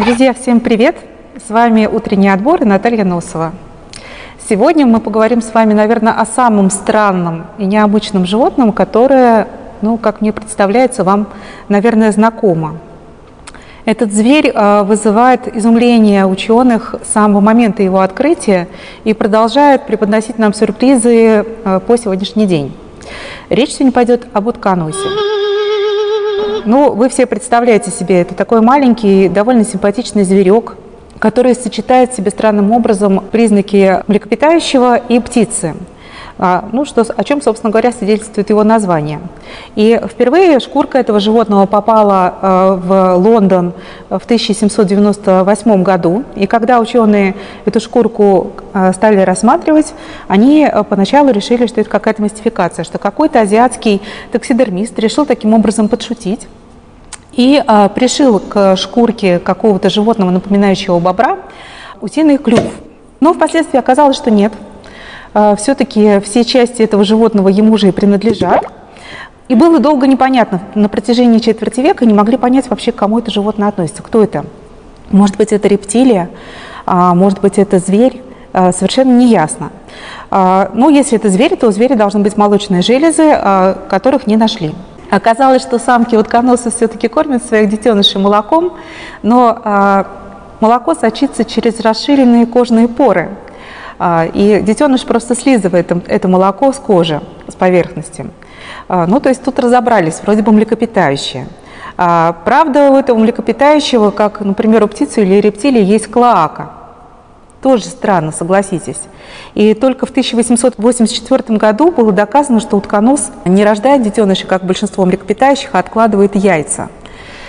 Друзья, всем привет! С вами «Утренний отбор» и Наталья Носова. Сегодня мы поговорим с вами, наверное, о самом странном и необычном животном, которое, как мне представляется, вам, наверное, знакомо. Этот зверь вызывает изумление ученых с самого момента его открытия и продолжает преподносить нам сюрпризы по сегодняшний день. Речь сегодня пойдет об утконосе. Вы все представляете себе, это такой маленький, довольно симпатичный зверек, который сочетает в себе странным образом признаки млекопитающего и птицы. О чем, собственно говоря, свидетельствует его название. И впервые шкурка этого животного попала в Лондон в 1798 году. И когда ученые эту шкурку стали рассматривать, они поначалу решили, что это какая-то мистификация, что какой-то азиатский таксидермист решил таким образом подшутить и пришил к шкурке какого-то животного, напоминающего бобра, утиный клюв. Но впоследствии оказалось, что нет. Все-таки все части этого животного ему же и принадлежат. И было долго непонятно, на протяжении четверти века не могли понять вообще, к кому это животное относится, кто это. Может быть, это рептилия, может быть, это зверь, совершенно не ясно. Но если это зверь, то у зверя должны быть молочные железы, которых не нашли. Оказалось, что самки утконоса все-таки кормят своих детенышей молоком, но молоко сочится через расширенные кожные поры. И детеныш просто слизывает это молоко с кожи, с поверхности. То есть тут разобрались, вроде бы млекопитающие. Правда, у этого млекопитающего, как, например, у птицы или рептилии, есть клоака. Тоже странно, согласитесь. И только в 1884 году было доказано, что утконос не рождает детенышей, как большинство млекопитающих, а откладывает яйца.